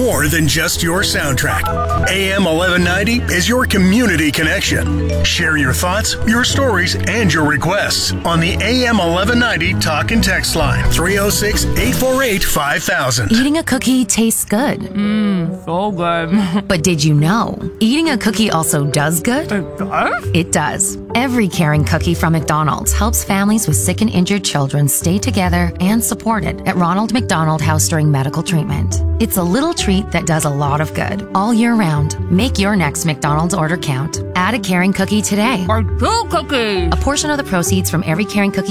more than just your soundtrack. AM 1190 is your community connection. Share your thoughts, your stories, and your requests on the AM 1190 talk and text line 306-848-5000. Eating a cookie tastes good. So good. But did you know, eating a cookie also does good? It does? It does. Every caring cookie from McDonald's helps families with sick and injured children stay together and supported at Ronald McDonald House during medical treatment. It's a little treat that does a lot of good all year round. Make your next McDonald's order count. Add a caring cookie today. Or 2 cookies. A portion of the proceeds from every caring cookie